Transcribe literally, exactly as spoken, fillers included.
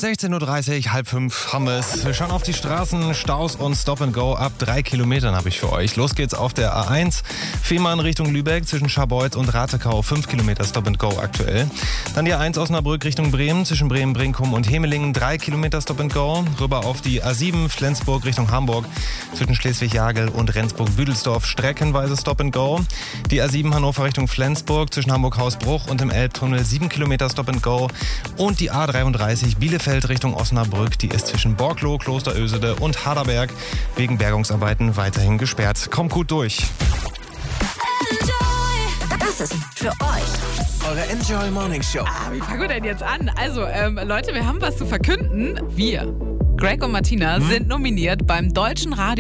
sechzehn Uhr dreißig, halb fünf haben wir es. Wir schauen auf die Straßen, Staus und Stop and Go. Ab drei Kilometern habe ich für euch. Los geht's auf der A eins. Fehmarn Richtung Lübeck zwischen Scharbeutz und Ratekau. fünf Kilometer Stop and Go aktuell. Dann die A eins Osnabrück Richtung Bremen zwischen Bremen, Brinkum und Hemelingen. drei Kilometer Stop and Go. Rüber auf die A sieben Flensburg Richtung Hamburg zwischen Schleswig-Jagel und Rendsburg-Büdelsdorf. Streckenweise Stop and Go. Die A sieben Hannover Richtung Flensburg zwischen Hamburg-Hausbruch und dem Elbtunnel. sieben Kilometer Stop and Go. Und die A dreiunddreißig Bielefeld Richtung Osnabrück, die ist zwischen Borgloh, Klosterösede und Harderberg wegen Bergungsarbeiten weiterhin gesperrt. Kommt gut durch. Das ist für euch eure Enjoy Morning Show. Ah, wie fangen wir denn jetzt an? Also, ähm, Leute, wir haben was zu verkünden. Wir, Greg und Martina, hm? sind nominiert beim Deutschen Radio